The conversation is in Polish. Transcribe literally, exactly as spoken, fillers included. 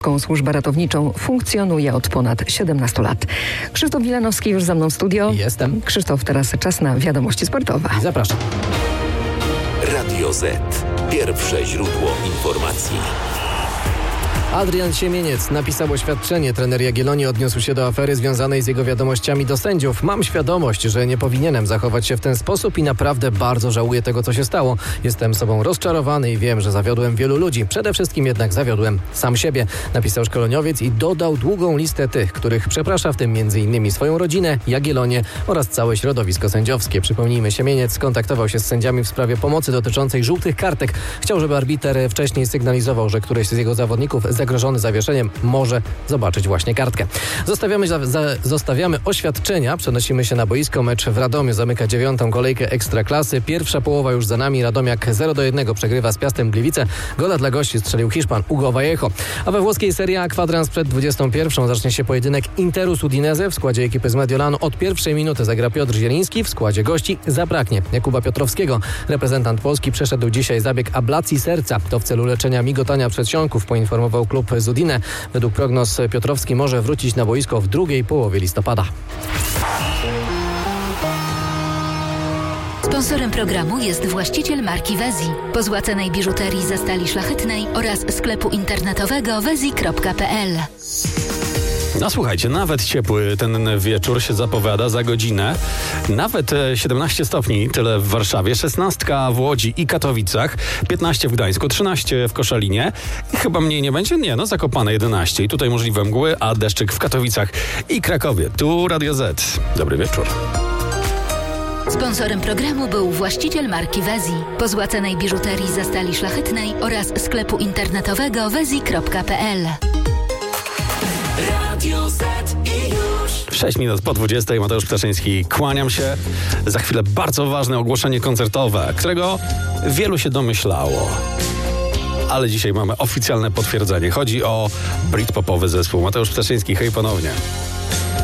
Służba ratowniczą funkcjonuje od ponad siedemnastu lat. Krzysztof Wilanowski już za mną w studio. Jestem. Krzysztof, teraz czas na wiadomości sportowe. Zapraszam. Radio Z. Pierwsze źródło informacji. Adrian Siemieniec napisał oświadczenie. Trener Jagiellonii odniósł się do afery związanej z jego wiadomościami do sędziów. Mam świadomość, że nie powinienem zachować się w ten sposób i naprawdę bardzo żałuję tego, co się stało. Jestem sobą rozczarowany i wiem, że zawiodłem wielu ludzi. Przede wszystkim jednak zawiodłem sam siebie, napisał szkoleniowiec i dodał długą listę tych, których przeprasza, w tym między innymi swoją rodzinę, Jagiellonię oraz całe środowisko sędziowskie. Przypomnijmy, Siemieniec skontaktował się z sędziami w sprawie pomocy dotyczącej żółtych kartek. Chciał, żeby arbiter wcześniej sygnalizował, że któryś z jego zawodników zagrożony zawieszeniem może zobaczyć właśnie kartkę. Zostawiamy, za, za, zostawiamy oświadczenia, przenosimy się na boisko. Mecz w Radomiu zamyka dziewiątą kolejkę Ekstraklasy. Pierwsza połowa już za nami. Radomiak zero do jednego przegrywa z Piastem Gliwice. Gola dla gości strzelił Hiszpan Hugo Vallejo. A we włoskiej Serie A kwadrans przed dwudziestą pierwszą zacznie się pojedynek Interu z Udinese. W składzie ekipy z Mediolanu od pierwszej minuty zagra Piotr Zieliński. W składzie gości zabraknie Jakuba Piotrowskiego. Reprezentant Polski przeszedł dzisiaj zabieg ablacji serca. To w celu leczenia migotania przedsionków, poinformował klub z Udine. Według prognoz Piotrowski może wrócić na boisko w drugiej połowie listopada. Sponsorem programu jest właściciel marki Wezi, pozłacanej biżuterii ze stali szlachetnej oraz sklepu internetowego wezi kropka pe el. No słuchajcie, nawet ciepły ten wieczór się zapowiada za godzinę. Nawet siedemnaście stopni, tyle w Warszawie, szesnaście w Łodzi i Katowicach, piętnaście w Gdańsku, trzynaście w Koszalinie. I chyba mniej nie będzie? Nie, no Zakopane jedenaście. I tutaj możliwe mgły, a deszczyk w Katowicach i Krakowie. Tu Radio Z. Dobry wieczór. Sponsorem programu był właściciel marki Wezi, pozłacanej biżuterii ze stali szlachetnej oraz sklepu internetowego wezi kropka pe el. Radio Z i już. sześć minut po dwudziestej. Mateusz Ptaszyński. Kłaniam się. Za chwilę bardzo ważne ogłoszenie koncertowe, którego wielu się domyślało. Ale dzisiaj mamy oficjalne potwierdzenie. Chodzi o britpopowy zespół. Mateusz Ptaszyński, hej ponownie.